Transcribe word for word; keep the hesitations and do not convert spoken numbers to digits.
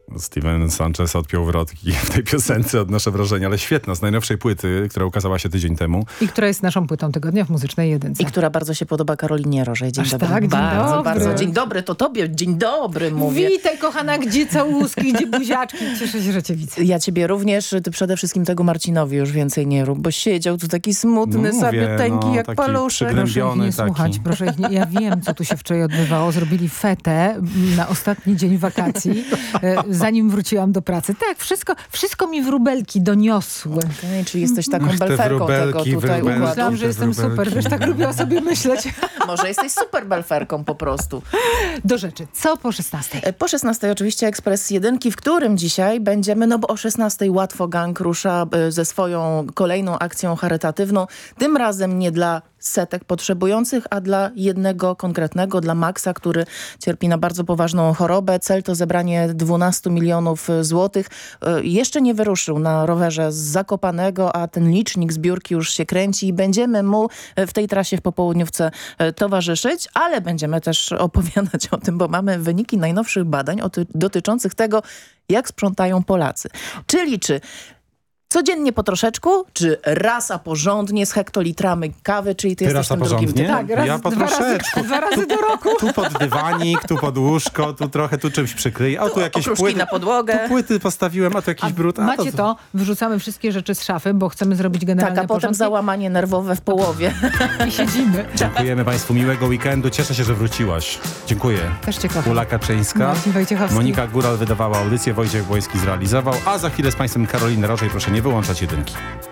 Steven Sanchez odpiął wrotki w tej piosence, odnoszę wrażenie, ale świetna, z najnowszej płyty, która ukazała się tydzień temu. I która jest naszą płytą tygodnia w Muzycznej Jedynce. I która bardzo się podoba Karolinie Rożej. Dzień Aż dobry. tak? Dzień bardzo, dobry. bardzo. Dzień dobry, to tobie. Dzień dobry, mówię. Witaj, kochana, gdzie całuski, gdzie buziaczki. Cieszę się, że cię widzę. Ja ciebie również, ty przede wszystkim tego Marcinowi już więcej nie rób, bo siedział tu taki smutny, No sobie mówię, tęki no, jak taki paluszek. przygnębiony. Proszę ich nie taki. słuchać, proszę ich nie... Ja wiem, co tu się wczoraj odbywało. Zrobili fetę na ostatni dzień wakacji, e, zanim wróciłam do pracy. Tak, wszystko, wszystko mi wróbelki doniosły. Okay, czyli jesteś taką Ach, te belferką tego wróbelki, tutaj wróbelki. układu. Myślałam, że te jestem wróbelki. super. Wiesz, tak lubię o sobie myśleć. Może jesteś super belferką po prostu. Do rzeczy. Co po szesnastej? Po szesnastej oczywiście Ekspres Jedynki, w którym dzisiaj będziemy, no bo o szesnastej Łatwo Gang rusza y, ze swoją kolejną akcją charytatywną. Tym razem nie dla setek potrzebujących, a dla jednego konkretnego, dla Maxa, który cierpi na bardzo poważną chorobę. Cel to zebranie dwanaście milionów złotych. Y, jeszcze nie wyruszył na rowerze z Zakopanego, a ten licznik zbiórki już się kręci i będziemy mu w tej trasie w popołudniówce y, towarzyszyć, ale będziemy też opowiadać o tym, bo mamy wyniki najnowszych badań o ty- dotyczących tego, jak sprzątają Polacy. Czyli czy codziennie po troszeczku, czy raz a porządnie z hektolitrami kawy, czyli ty, Ty jesteś raz a tym drugim porządnie? typem. Tak, raz, Ja po dwa razy, troszeczku. dwa razy do roku. Tu pod dywanik, tu pod łóżko, tu trochę, tu czymś przykryję, a tu, Tu jakieś okruszki płyty. na podłogę. Tu płyty postawiłem, a tu jakiś brud. A Macie to, wyrzucamy wszystkie rzeczy z szafy, bo chcemy zrobić generalne Tak, a potem porządki załamanie nerwowe w połowie. i siedzimy. Dziękujemy Państwu, miłego weekendu. Cieszę się, że wróciłaś. Dziękuję. Też cię kocham. Ula Kaczyńska, Marcin Wojciechowski. Monika Góral wydawała audycję, Wojciech Błoński zrealizował, a za chwilę z Państwem Karolina Rożej. Proszę nie wyłączać jedynki.